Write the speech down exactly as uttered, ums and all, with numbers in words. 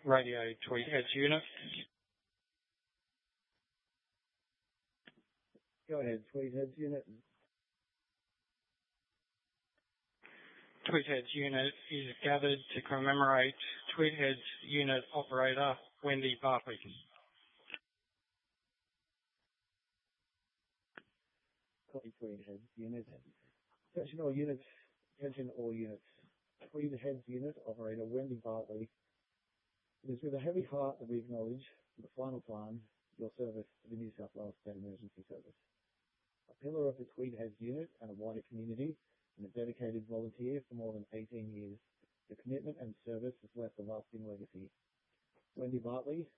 Radio Tweed Heads Unit. Go ahead, Tweed Heads Unit. Tweed Heads Unit is gathered to commemorate Tweed Heads Unit Operator Wendy Bartley. Copy, Tweed Heads Unit. Attention all units. Attention all units. Tweed Heads Unit Operator Wendy Bartley. It is with a heavy heart that we acknowledge, for the final time, your service to the New South Wales State Emergency Service. A pillar of the Tweed Heads Unit and a wider community, and a dedicated volunteer for more than eighteen years, the commitment and service has left a lasting legacy. Wendy Bartley,